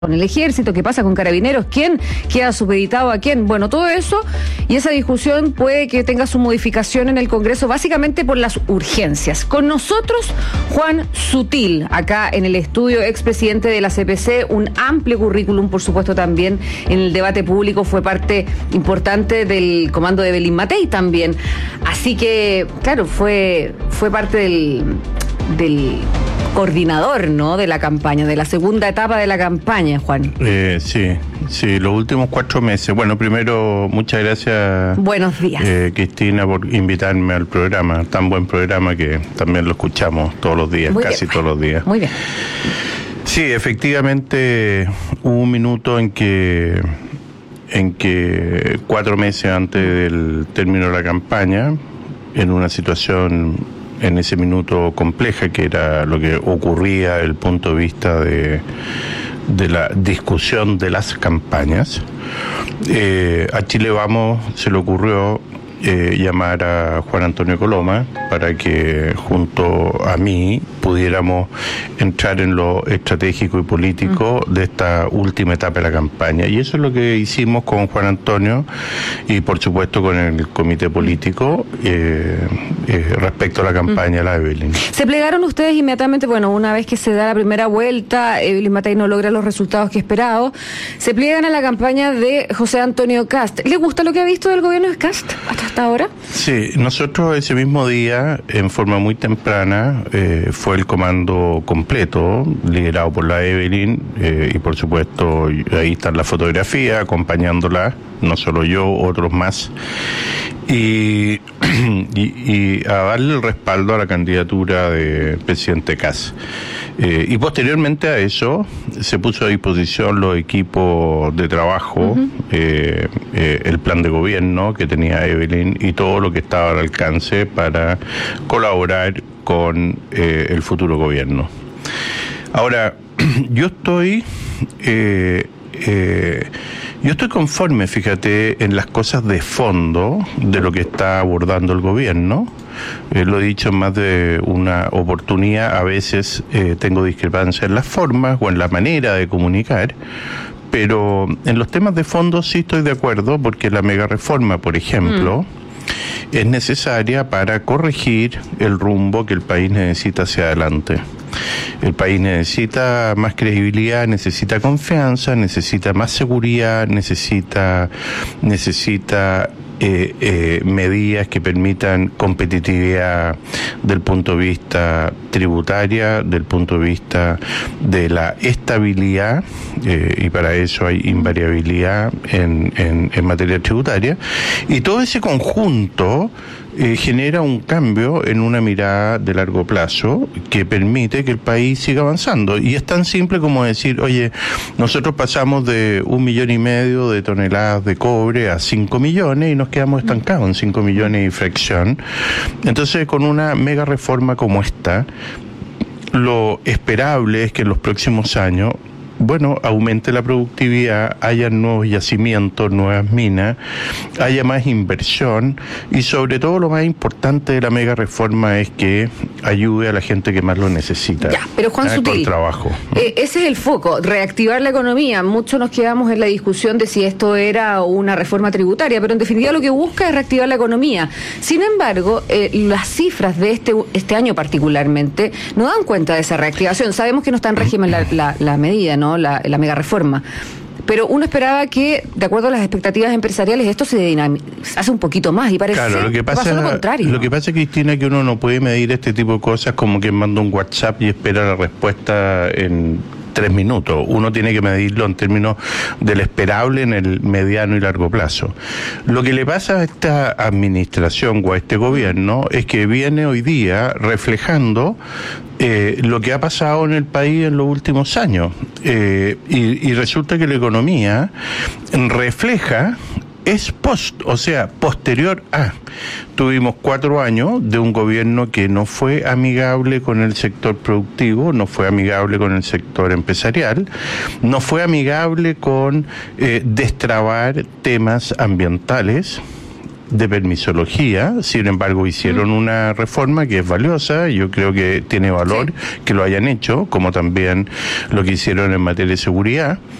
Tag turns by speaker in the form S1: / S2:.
S1: con el ejército, qué pasa con carabineros, quién queda supeditado a quién, bueno, todo eso, y esa discusión puede que tenga su modificación en el Congreso, básicamente por las urgencias. Con nosotros, Juan Sutil, acá en el estudio, expresidente de la CPC, un amplio currículum, por supuesto, también en el debate público, fue parte importante del comando de Evelyn Matei también, así que, claro, fue parte del coordinador, ¿no?, de la campaña, de la segunda etapa de la campaña, Juan.
S2: Sí, los últimos 4 meses. Bueno, primero, muchas gracias.
S1: Buenos días.
S2: Cristina, por invitarme al programa, tan buen programa que también lo escuchamos todos los días, todos los días.
S1: Muy bien.
S2: Sí, efectivamente, hubo un minuto en que 4 meses antes del término de la campaña, en una situación en ese minuto compleja, que era lo que ocurría desde el punto de vista de la discusión de las campañas, a Chile Vamos se le ocurrió llamar a Juan Antonio Coloma para que junto a mí pudiéramos entrar en lo estratégico y político de esta última etapa de la campaña. Y eso es lo que hicimos con Juan Antonio y por supuesto con el comité político respecto a la campaña de la Evelyn.
S1: Se plegaron ustedes inmediatamente, bueno, una vez que se da la primera vuelta, Evelyn Matei no logra los resultados que esperaba, se pliegan a la campaña de José Antonio Kast. ¿Le gusta lo que ha visto del gobierno de Kast hasta ahora? Sí,
S2: nosotros ese mismo día, en forma muy temprana, fue el comando completo, liderado por la Evelyn, y por supuesto ahí está la fotografía acompañándola, no solo yo, otros más, y a darle el respaldo a la candidatura de presidente Kast. Y posteriormente a eso se puso a disposición los equipos de trabajo, el plan de gobierno que tenía Evelyn y todo lo que estaba al alcance para colaborar con el futuro gobierno. Ahora, yo estoy conforme, fíjate, en las cosas de fondo de lo que está abordando el gobierno. Lo he dicho en más de una oportunidad, a veces tengo discrepancias en las formas o en la manera de comunicar, pero en los temas de fondo sí estoy de acuerdo, porque la mega reforma, por ejemplo, es necesaria para corregir el rumbo que el país necesita hacia adelante. El país necesita más credibilidad, necesita confianza, necesita más seguridad, necesita medidas que permitan competitividad del punto de vista tributaria, del punto de vista de la estabilidad, y para eso hay invariabilidad en materia tributaria, y todo ese conjunto genera un cambio en una mirada de largo plazo que permite que el país siga avanzando. Y es tan simple como decir, oye, nosotros pasamos de 1,5 millones de toneladas de cobre a 5 millones y nos quedamos estancados en 5 millones y fracción. Entonces, con una mega reforma como esta, lo esperable es que en los próximos años, bueno, aumente la productividad, haya nuevos yacimientos, nuevas minas, haya más inversión y sobre todo lo más importante de la mega reforma es que ayude a la gente que más lo necesita.
S1: Ya, pero Juan Sutil,
S2: con trabajo.
S1: Ese es el foco, reactivar la economía. Muchos nos quedamos en la discusión de si esto era una reforma tributaria, pero en definitiva lo que busca es reactivar la economía. Sin embargo, las cifras de este año particularmente no dan cuenta de esa reactivación. Sabemos que no está en régimen la medida, ¿no? La mega reforma. Pero uno esperaba que, de acuerdo a las expectativas empresariales, esto se hace un poquito más y parece
S2: claro, lo
S1: pasa lo contrario.
S2: Lo que pasa, Cristina, es que uno no puede medir este tipo de cosas como quien manda un WhatsApp y espera la respuesta en 3 minutos. Uno tiene que medirlo en términos del esperable en el mediano y largo plazo. Lo que le pasa a esta administración o a este gobierno es que viene hoy día reflejando lo que ha pasado en el país en los últimos años. Y resulta que la economía refleja posterior a. Tuvimos 4 años de un gobierno que no fue amigable con el sector productivo, no fue amigable con el sector empresarial, no fue amigable con destrabar temas ambientales. de permisología. Sin embargo, hicieron una reforma que es valiosa, yo creo que tiene valor que lo hayan hecho, como también lo que hicieron en materia de seguridad.